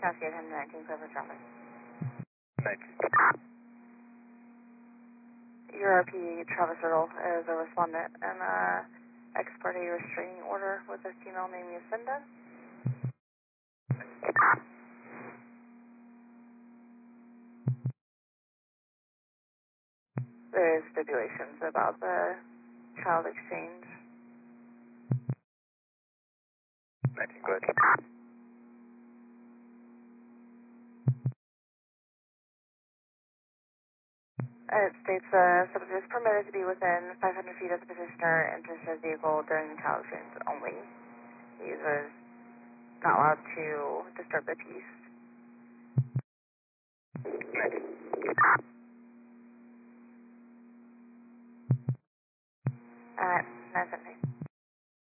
Cascade 119, clear for traffic. 19. URP Travis Earl is a respondent and export a restraining order with a female named Yacinda. There is stipulations about the child exchange. 19, go ahead. It states subject is permitted to be within 500 feet of the petitioner and to his vehicle during the child exchange only. He is not allowed to disturb the peace. 19. At 9:17.